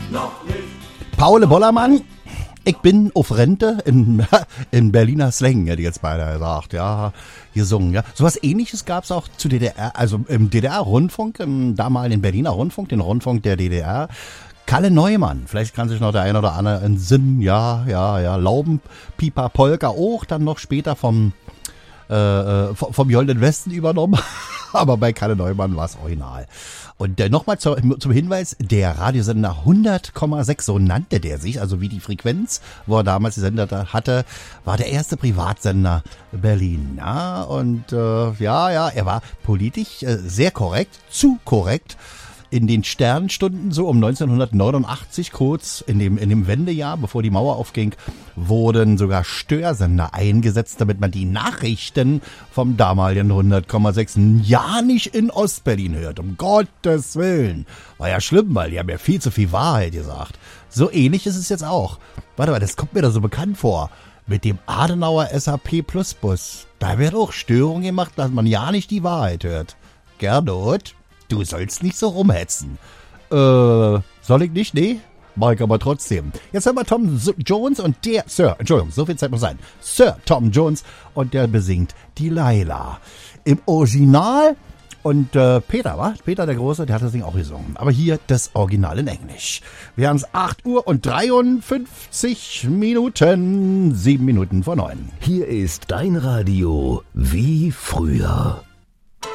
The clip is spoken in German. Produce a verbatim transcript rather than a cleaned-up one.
noch nicht. Paul Bollermann, ich bin auf Rente in, in Berliner Slang, hätte ich jetzt beinahe gesagt, ja, gesungen, ja. Sowas Ähnliches gab's auch zu D D R, also im D D R-Rundfunk, im damaligen Berliner Rundfunk, den Rundfunk der D D R. Kalle Neumann, vielleicht kann sich noch der eine oder andere entsinnen, ja, ja, ja, Laubenpieper Polka auch, dann noch später vom, äh, vom, vom Golden Westen übernommen, aber bei Kalle Neumann war's original. Und äh, nochmal zu, zum Hinweis, der Radiosender hundert Komma sechs, so nannte der sich, also wie die Frequenz, wo er damals die Sender hatte, war der erste Privatsender Berlin. Ja, und äh, ja, ja, er war politisch äh, sehr korrekt, zu korrekt. In den Sternstunden, so um neunzehnhundertneunundachtzig, kurz in dem, in dem Wendejahr, bevor die Mauer aufging, wurden sogar Störsender eingesetzt, damit man die Nachrichten vom damaligen hundert Komma sechs ja nicht in Ostberlin hört. Um Gottes Willen. War ja schlimm, weil die haben ja viel zu viel Wahrheit gesagt. So ähnlich ist es jetzt auch. Warte mal, das kommt mir da so bekannt vor. Mit dem Adenauer S A P Plus Bus. Da wird auch Störung gemacht, dass man ja nicht die Wahrheit hört. Gernot? Du sollst nicht so rumhetzen. Äh, soll ich nicht? Nee? Mach ich aber trotzdem. Jetzt haben wir Tom Jones und der, Sir, Entschuldigung, so viel Zeit muss sein. Sir Tom Jones und der besingt Delilah. Im Original und äh, Peter, wa? Peter der Große, der hat das Ding auch gesungen. Aber hier das Original in Englisch. Wir haben es acht Uhr und dreiundfünfzig Minuten, sieben Minuten vor neun. Hier ist dein Radio wie früher.